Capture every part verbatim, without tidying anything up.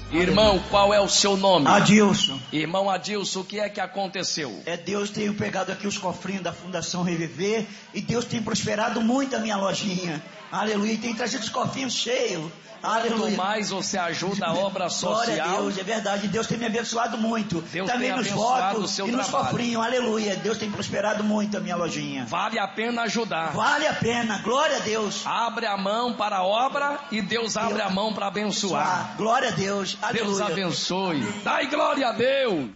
Irmão, qual é o seu nome? Adilson. Irmão Adilson, o que é que aconteceu? É, Deus tem pegado aqui os cofrinhos da Fundação Reviver e Deus tem prosperado muito a minha lojinha. Aleluia. E tem trazido os cofrinhos cheios. Aleluia. Quanto mais você ajuda a obra social. Glória a Deus, é verdade. Deus tem me abençoado muito. Deus Também tem nos abençoado votos o seu e nos trabalho. cofrinhos. Aleluia. Deus tem prosperado muito a minha lojinha. Vale a pena ajudar. Vale a pena. Glória a Deus. Abre a mão para a obra e Deus abre Deus. a mão para abençoar. Glória a Deus. Aleluia. Deus abençoe. Dai glória a Deus.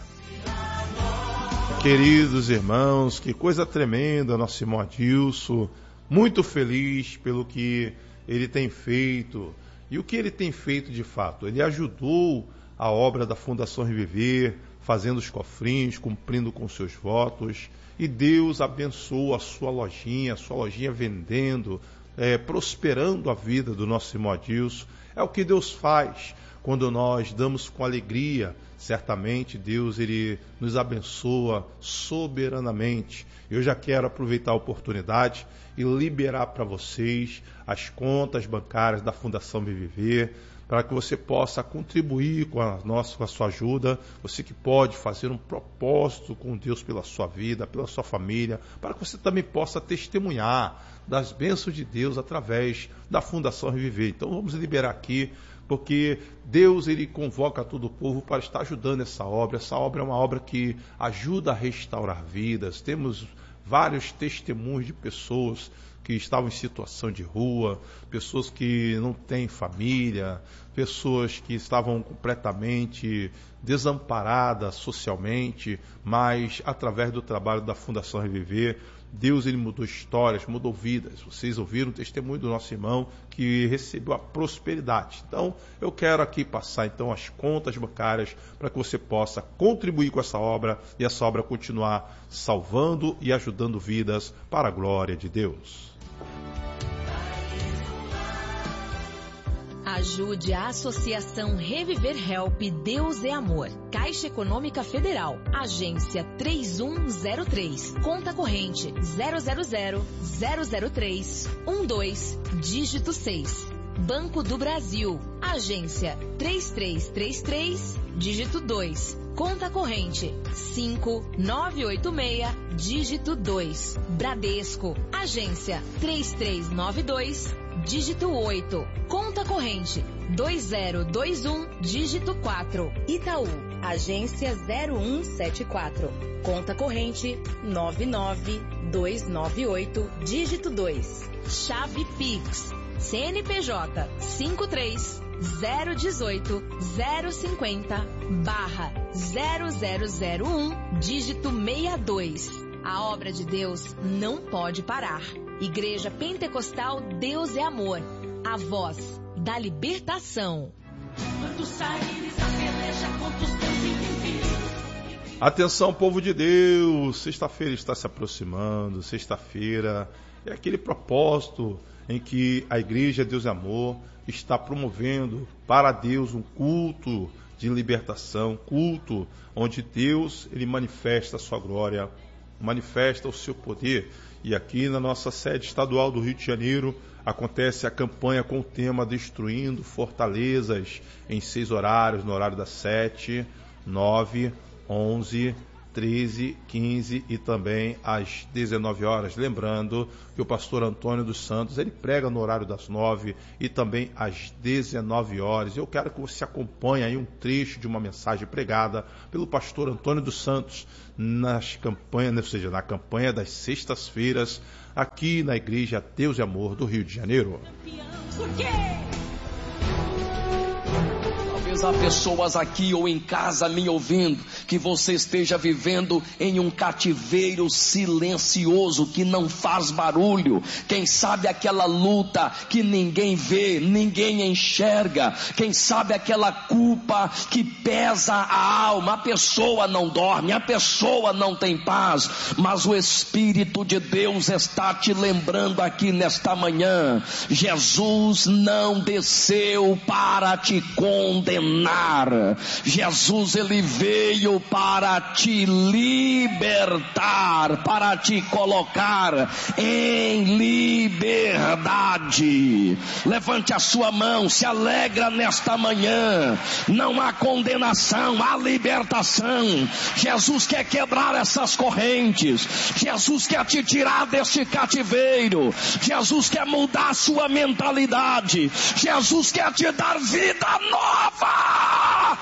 Queridos irmãos, que coisa tremenda, nosso irmão Adilson. Muito feliz pelo que ele tem feito. E o que ele tem feito de fato? Ele ajudou a obra da Fundação Reviver, fazendo os cofrinhos, cumprindo com seus votos. E Deus abençoou a sua lojinha, a sua lojinha vendendo, é, prosperando a vida do nosso irmão Adilson. É o que Deus faz quando nós damos com alegria. Certamente Deus ele nos abençoa soberanamente. Eu já quero aproveitar a oportunidade e liberar para vocês as contas bancárias da Fundação Reviver, para que você possa contribuir com a, nossa, com a sua ajuda, você que pode fazer um propósito com Deus pela sua vida, pela sua família, para que você também possa testemunhar das bênçãos de Deus através da Fundação Reviver. Então vamos liberar aqui, porque Deus ele convoca todo o povo para estar ajudando essa obra. Essa obra é uma obra que ajuda a restaurar vidas. Temos vários testemunhos de pessoas que estavam em situação de rua, pessoas que não têm família, pessoas que estavam completamente desamparadas socialmente, mas através do trabalho da Fundação Reviver, Deus ele mudou histórias, mudou vidas. Vocês ouviram o testemunho do nosso irmão que recebeu a prosperidade. Então, eu quero aqui passar então as contas bancárias para que você possa contribuir com essa obra e essa obra continuar salvando e ajudando vidas para a glória de Deus. Ajude a Associação Reviver Help Deus é Amor. Caixa Econômica Federal. Agência três um zero três. Conta corrente zero zero zero zero zero três um dois. Dígito seis. Banco do Brasil. Agência três três três três. Dígito dois. Conta corrente cinco nove oito seis. Dígito dois. Bradesco. Agência três três nove dois. Dígito oito. Conta corrente dois zero dois um, dígito quatro. Itaú. Agência zero um sete quatro. Conta corrente nove nove dois nove oito, dígito dois. Chave Pix. C N P J cinco três zero um oito zero cinco zero barra zero zero zero um, dígito sessenta e dois. A obra de Deus não pode parar. Igreja Pentecostal Deus é Amor, a voz da libertação. Atenção, povo de Deus, sexta-feira está se aproximando, sexta-feira é aquele propósito em que a Igreja Deus é Amor está promovendo para Deus um culto de libertação, culto onde Deus ele manifesta a sua glória, manifesta o seu poder. E aqui na nossa sede estadual do Rio de Janeiro acontece a campanha com o tema Destruindo Fortalezas, em seis horários, no horário das sete, nove, onze, treze, quinze e também às dezenove horas. Lembrando que o pastor Antônio dos Santos, ele prega no horário das nove e também às dezenove horas. Eu quero que você acompanhe aí um trecho de uma mensagem pregada pelo pastor Antônio dos Santos nas campanhas, ou seja, na campanha das sextas-feiras, aqui na Igreja Deus e Amor do Rio de Janeiro. Por quê? Talvez há pessoas aqui ou em casa me ouvindo, que você esteja vivendo em um cativeiro silencioso, que não faz barulho. Quem sabe aquela luta que ninguém vê, ninguém enxerga. Quem sabe aquela culpa que pesa a alma. A pessoa não dorme, a pessoa não tem paz, mas o Espírito de Deus está te lembrando aqui nesta manhã. Jesus não desceu para te condenar. Jesus ele veio veio para te libertar, para te colocar em liberdade. Levante a sua mão, se alegra nesta manhã. Não há condenação, há libertação. Jesus quer quebrar essas correntes. Jesus quer te tirar deste cativeiro. Jesus quer mudar a sua mentalidade. Jesus quer te dar vida nova.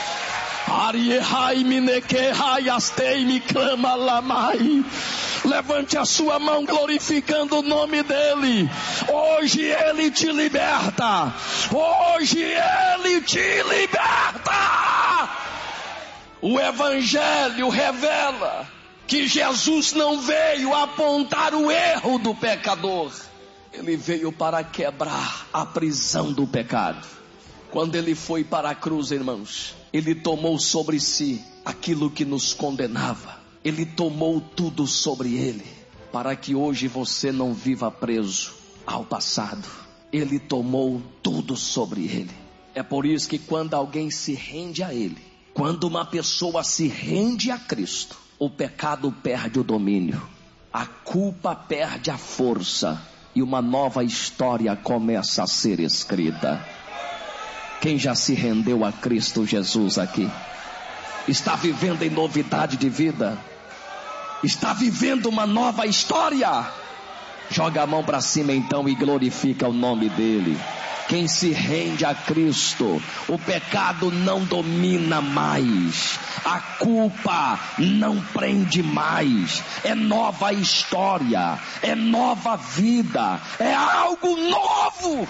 Levante a sua mão glorificando o nome dele. Hoje ele te liberta. Hoje ele te liberta. O Evangelho revela que Jesus não veio apontar o erro do pecador. Ele veio para quebrar a prisão do pecado. Quando ele foi para a cruz, irmãos, ele tomou sobre si aquilo que nos condenava. Ele tomou tudo sobre ele, para que hoje você não viva preso ao passado. Ele tomou tudo sobre ele. É por isso que quando alguém se rende a ele, quando uma pessoa se rende a Cristo, o pecado perde o domínio, a culpa perde a força e uma nova história começa a ser escrita. Quem já se rendeu a Cristo Jesus aqui? Está vivendo em novidade de vida? Está vivendo uma nova história? Joga a mão para cima então e glorifica o nome dele. Quem se rende a Cristo, o pecado não domina mais, a culpa não prende mais, é nova história, é nova vida, é algo novo.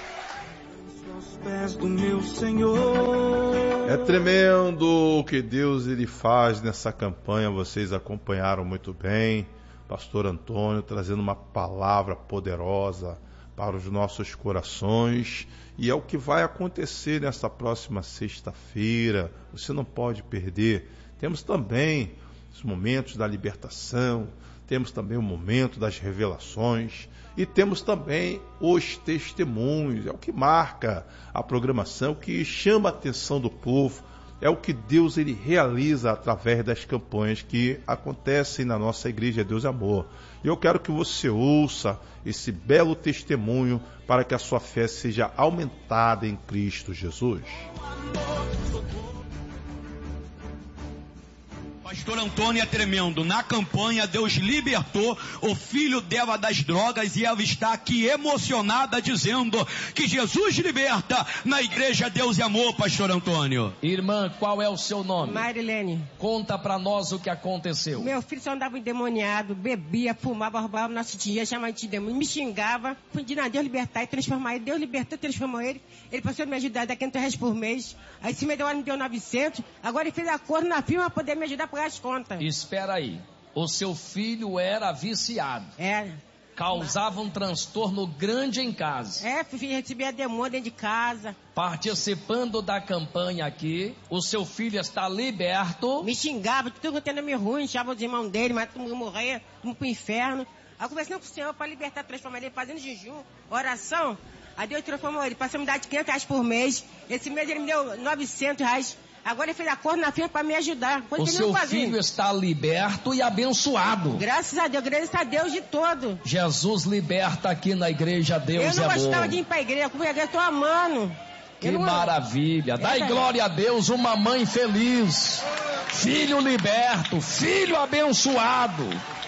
Do meu Senhor. É tremendo o que Deus ele faz nessa campanha. Vocês acompanharam muito bem, Pastor Antônio trazendo uma palavra poderosa para os nossos corações, e é o que vai acontecer nesta próxima sexta-feira. Você não pode perder. Temos também os momentos da libertação, temos também o momento das revelações, e temos também os testemunhos. É o que marca a programação, o que chama a atenção do povo, é o que Deus ele realiza através das campanhas que acontecem na nossa igreja Deus é Amor. E eu quero que você ouça esse belo testemunho para que a sua fé seja aumentada em Cristo Jesus. Pastor Antônio é tremendo. Na campanha, Deus libertou o filho dela das drogas e ela está aqui emocionada dizendo que Jesus liberta na igreja Deus e Amor, Pastor Antônio. Irmã, qual é o seu nome? Marilene. Conta pra nós o que aconteceu. Meu filho só andava endemoniado, bebia, fumava, roubava nosso dinheiro, chamava de demônio, me xingava. Pedi a Deus libertar e transformar ele. Deus libertou, transformou ele. Ele passou a me ajudar daqui quinhentos reais por mês. Aí se me deu, me deu novecentos. Agora ele fez acordo na firma para poder me ajudar a pagar as contas. Espera aí. O seu filho era viciado. Era. Causava um transtorno grande em casa. É, filho, recebia demônio dentro de casa. Participando da campanha aqui, o seu filho está liberto. Me xingava, tudo tendo me ruim, chamava os irmãos dele, mas todo mundo morrer, todo mundo pro inferno. Aí conversando com o Senhor para libertar, transformar ele, fazendo jejum, oração. Aí Deus transformou ele, passou a me dar de quinhentos reais por mês. Esse mês ele me deu novecentos reais. Agora ele fez acordo na firma para me ajudar. O seu filho está liberto e abençoado. Graças a Deus, graças a Deus de todo. Jesus liberta aqui na igreja Deus é Amor. Eu não gostava de ir para a igreja, com a igreja, estou amando. Que não... maravilha. Dai é glória a Deus, uma mãe feliz. Filho liberto, filho abençoado.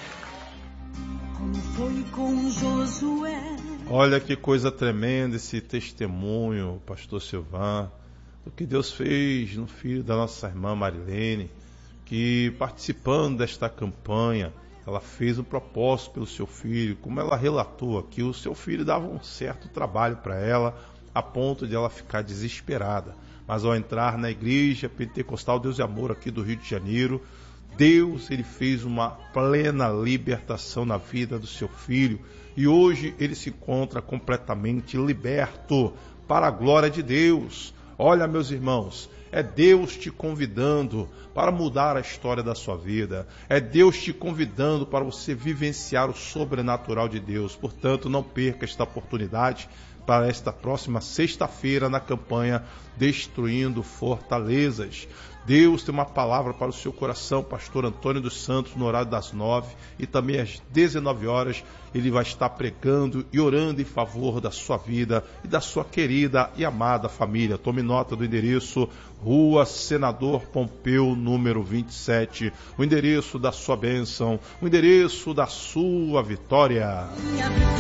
Como foi com Josué. Olha que coisa tremenda esse testemunho, pastor Silvan, o que Deus fez no filho da nossa irmã Marilene, que participando desta campanha, ela fez um propósito pelo seu filho. Como ela relatou aqui, o seu filho dava um certo trabalho para ela, a ponto de ela ficar desesperada. Mas ao entrar na igreja pentecostal Deus e Amor aqui do Rio de Janeiro, Deus ele fez uma plena libertação na vida do seu filho, e hoje ele se encontra completamente liberto para a glória de Deus. Olha, meus irmãos, é Deus te convidando para mudar a história da sua vida. É Deus te convidando para você vivenciar o sobrenatural de Deus. Portanto, não perca esta oportunidade. para esta próxima sexta-feira na campanha Destruindo Fortalezas. Deus tem uma palavra para o seu coração, pastor Antônio dos Santos, no horário das nove e também às dezenove horas, ele vai estar pregando e orando em favor da sua vida e da sua querida e amada família. Tome nota do endereço, Rua Senador Pompeu, número vinte e sete, o endereço da sua bênção, o endereço da sua vitória.